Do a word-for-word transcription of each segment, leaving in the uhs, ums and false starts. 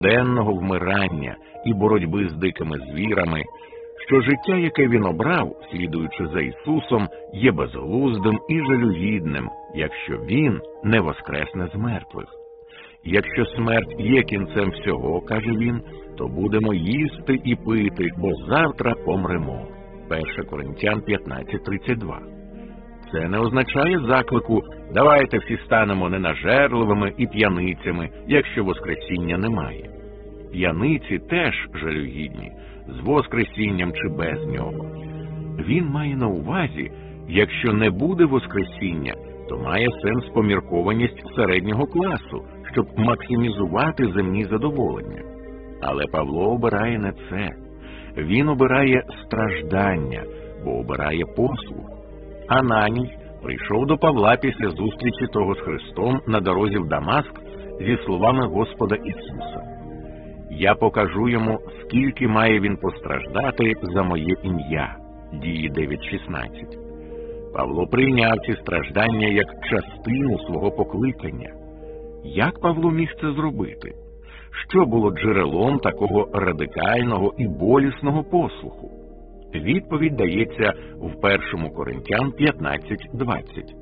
денного вмирання і боротьби з дикими звірами, що життя, яке він обрав, слідуючи за Ісусом, є безглуздим і жалюгідним, якщо він не воскресне з мертвих. Якщо смерть є кінцем всього, каже він, то будемо їсти і пити, бо завтра помремо. перше Коринтян п'ятнадцять тридцять два. Це не означає заклику «давайте всі станемо ненажерливими і п'яницями, якщо воскресіння немає». П'яниці теж жалюгідні, з воскресінням чи без нього. Він має на увазі, якщо не буде воскресіння, то має сенс поміркованість середнього класу, щоб максимізувати земні задоволення. Але Павло обирає не це. Він обирає страждання, бо обирає послуг. Ананій прийшов до Павла після зустрічі того з Христом на дорозі в Дамаск зі словами Господа Ісуса. «Я покажу йому, скільки має він постраждати за моє ім'я». Дії дев'ять шістнадцять. Павло прийняв ці страждання як частину свого покликання. Як Павло міг це зробити? Що було джерелом такого радикального і болісного послуху? Відповідь дається в першому Коринтян п'ятнадцять двадцять.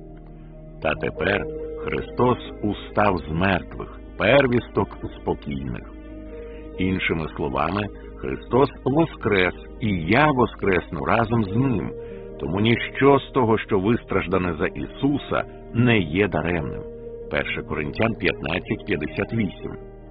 «Та тепер Христос устав з мертвих, первісток спокійних». Іншими словами, Христос воскрес, і я воскресну разом з Ним, тому ніщо з того, що вистраждане за Ісуса, не є даремним. перше Коринтян п'ятнадцять п'ятдесят вісім.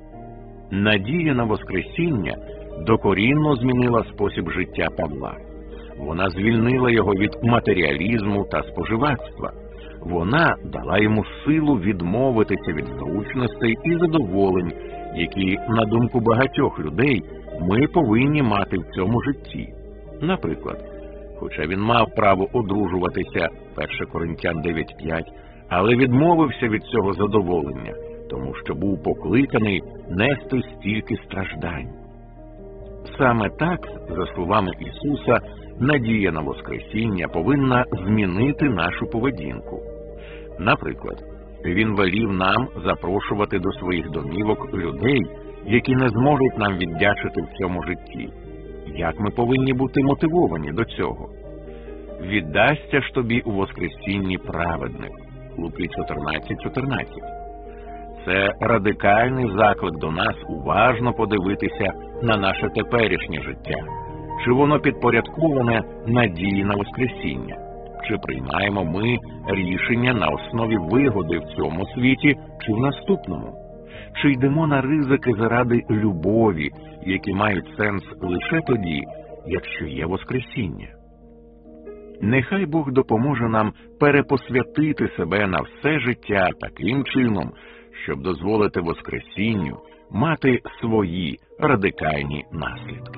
Надія на воскресіння докорінно змінила спосіб життя Павла. Вона звільнила його від матеріалізму та споживацтва. Вона дала йому силу відмовитися від зручностей і задоволень, які, на думку багатьох людей, ми повинні мати в цьому житті. Наприклад, хоча він мав право одружуватися, перше Коринтян дев'ять п'ять, але відмовився від цього задоволення, тому що був покликаний нести стільки страждань. Саме так, за словами Ісуса, надія на воскресіння повинна змінити нашу поведінку. Наприклад, Він велів нам запрошувати до своїх домівок людей, які не зможуть нам віддячити в цьому житті. Як ми повинні бути мотивовані до цього? «Віддасться ж тобі у воскресінні праведник» Луки чотирнадцять чотирнадцять. Це радикальний заклик до нас уважно подивитися на наше теперішнє життя. Чи воно підпорядковане надії на воскресіння? Чи приймаємо ми рішення на основі вигоди в цьому світі чи в наступному? Чи йдемо на ризики заради любові, які мають сенс лише тоді, якщо є воскресіння? Нехай Бог допоможе нам перепосвятити себе на все життя таким чином, щоб дозволити воскресінню мати свої радикальні наслідки.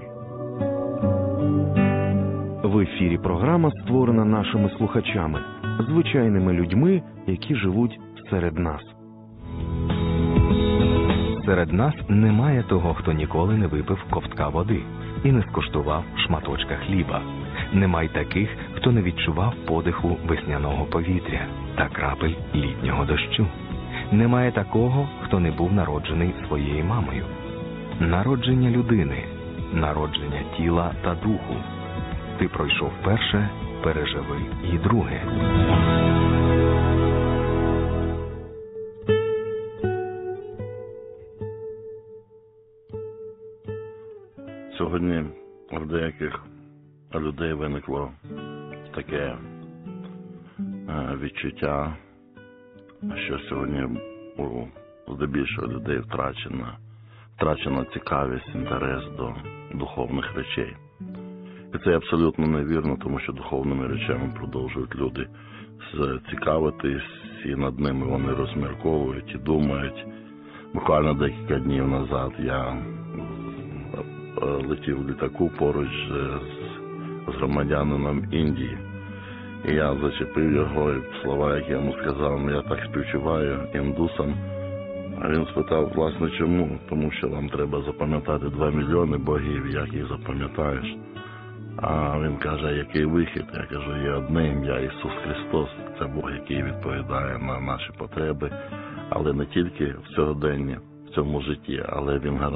В ефірі програма створена нашими слухачами, звичайними людьми, які живуть серед нас. Серед нас немає того, хто ніколи не випив ковтка води і не скуштував шматочка хліба. Немає таких, хто не відчував подиху весняного повітря та крапель літнього дощу. Немає такого, хто не був народжений своєю мамою. Народження людини, народження тіла та духу. Ти пройшов перше, переживи і друге. Сьогодні в деяких людей виникло таке відчуття, що сьогодні у здебільшого людей втрачена, втрачена цікавість, інтерес до духовних речей. І це абсолютно невірно, тому що духовними речами продовжують люди цікавитись, і над ними вони розмірковують і думають. Буквально декілька днів назад я летів в літаку поруч з громадянином Індії. І я зачепив його, і слова, які я йому сказав, я так співчуваю індусам. А він спитав, власне, чому? Тому що вам треба запам'ятати два мільйони богів, як їх запам'ятаєш. А він каже, який вихід? Я кажу, є одне ім'я, Ісус Христос. Це Бог, який відповідає на наші потреби, але не тільки в сьогоденні, в цьому житті, але він